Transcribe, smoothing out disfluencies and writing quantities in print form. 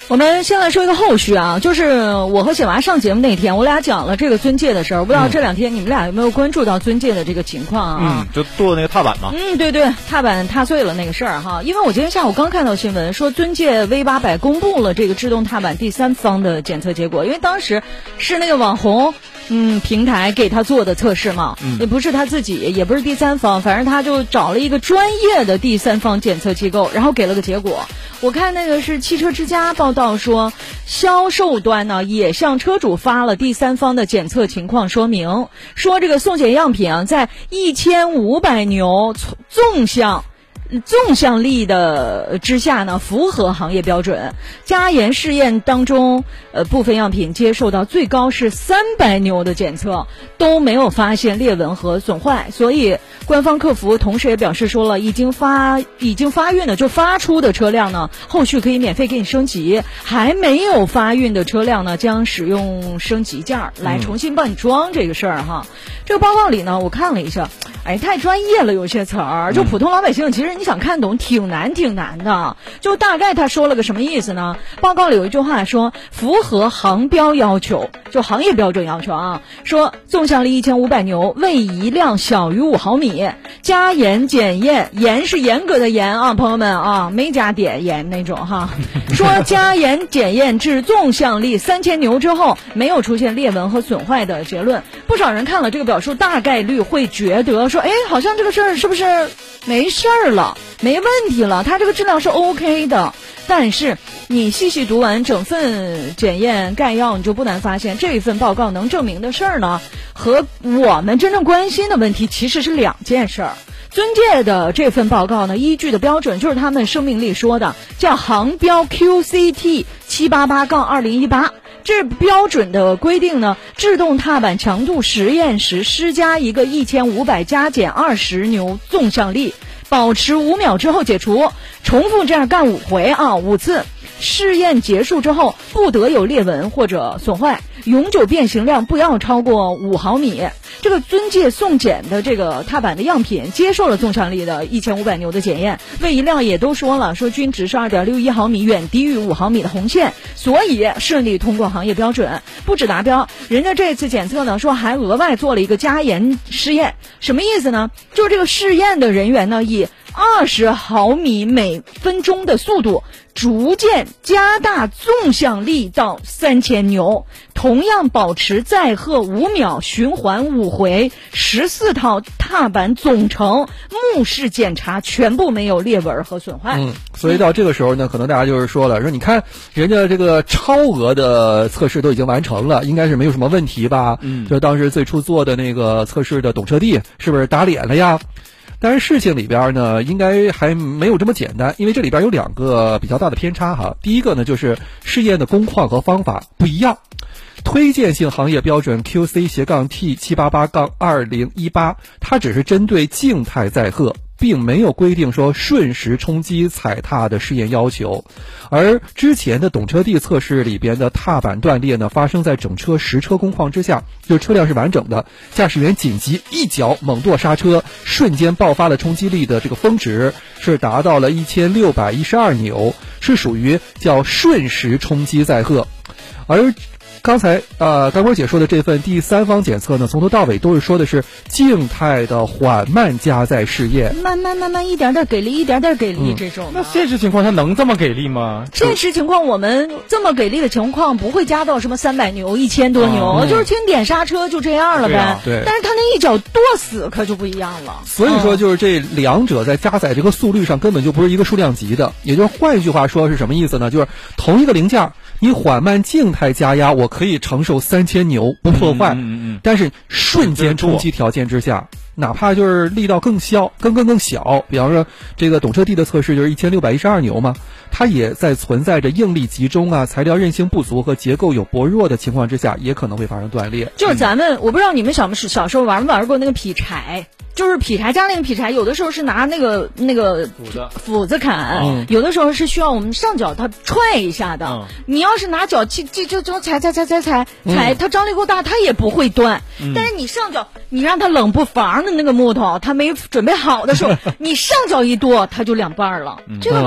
我们先来说一个后续啊，就是我和小娃上节目那天，我俩讲了这个尊界的事儿。我不知道这两天你们俩有没有关注到尊界的这个情况啊？ 就剁那个踏板嘛。 对对，踏板踏碎了那个事儿哈。因为我今天下午刚看到新闻，说尊界 V800公布了这个制动踏板第三方的检测结果，因为当时是那个网红平台给他做的测试嘛，也不是他自己，也不是第三方，反正他就找了一个专业的第三方检测机构，然后给了个结果。我看那个是汽车之家报道说，销售端呢也向车主发了第三方的检测情况说明，说这个送检样品啊，在1500牛纵向力的之下呢，符合行业标准。加盐试验当中，部分样品接受到最高是300牛的检测，都没有发现裂纹和损坏。所以官方客服同时也表示说了，已经发运的就发出的车辆呢，后续可以免费给你升级；还没有发运的车辆呢，将使用升级件来重新帮你装这个事儿哈。这个报告里呢，我看了一下，太专业了，有些词儿就普通老百姓其实你想看懂挺难的。就大概他说了个什么意思呢？报告里有一句话说，符合航标要求，就行业标准要求啊，说纵向力1500牛，为一辆小于5毫米，加盐检验，盐是严格的盐啊，朋友们啊，没加碘盐那种哈。说加盐检验至纵向力3000牛之后，没有出现裂纹和损坏的结论。不少人看了这个表述，大概率会觉得说，好像这个事儿是不是没事儿了，没问题了，它这个质量是 OK 的。但是你细细读完整份检验概要，你就不难发现，这一份报告能证明的事儿呢，和我们真正关心的问题其实是两件事儿。尊界的这份报告呢，依据的标准就是他们声明里说的，叫航标 QCT 788-2018。这标准的规定呢，制动踏板强度实验时施加一个1500加减20牛纵向力，保持5秒之后解除，重复这样干5次。试验结束之后不得有裂纹或者损坏，永久变形量不要超过5毫米。这个尊界送检的这个踏板的样品接受了纵向力的1500牛的检验，魏一亮也都说了，说均值是2.61毫米，远低于5毫米的红线，所以顺利通过行业标准。不止达标，人家这次检测呢，说还额外做了一个加盐试验。什么意思呢？就是这个试验的人员呢，以20毫米每分钟的速度逐渐加大纵向力到3000牛，同样保持载荷5秒，循环5回，14套踏板总成目视检查全部没有裂纹和损坏。 所以到这个时候呢，可能大家就是说了，说你看人家这个超额的测试都已经完成了，应该是没有什么问题吧？就当时最初做的那个测试的懂车帝是不是打脸了呀？但是事情里边呢，应该还没有这么简单，因为这里边有2个比较大的偏差哈。第一个呢，就是试验的工况和方法不一样。推荐性行业标准 QC-T 788-2018，它只是针对静态载荷，并没有规定说瞬时冲击踩踏的试验要求。而之前的懂车帝测试里边的踏板断裂呢，发生在整车实车工况之下，就是车辆是完整的，驾驶员紧急一脚猛跺刹车，瞬间爆发了冲击力的这个峰值是达到了1612牛，是属于叫瞬时冲击载荷。而刚才干锅姐说的这份第三方检测呢，从头到尾都是说的是静态的缓慢加载试验， 慢慢一点点给力，一点点给力这种。 那现实情况下能这么给力吗？ 现实情况我们这么给力的情况不会加到什么300牛、1000多牛，就是轻点刹车就这样了呗。 对。 但是他那一脚跺死可就不一样了。 所以说就是这两者在加载这个速率上根本就不是一个数量级的，也就是换一句话说是什么意思呢？就是同一个零件，你缓慢静态加压，我可以承受3000牛不破坏，但是瞬间冲击条件之下，哪怕就是力道更小，比方说这个懂车帝的测试就是1612牛嘛，它也在存在着应力集中啊、材料韧性不足和结构有薄弱的情况之下，也可能会发生断裂。 就是咱们，我不知道你们小时候玩没玩过那个劈柴。就是劈柴家那个劈柴，有的时候是拿那个斧子砍，有的时候是需要我们上脚它踹一下的。你要是拿脚就踩，它张力够大，它也不会断。但是你上脚，你让它冷不防的那个木头，它没准备好的时候，你上脚一跺，它就两半了。这个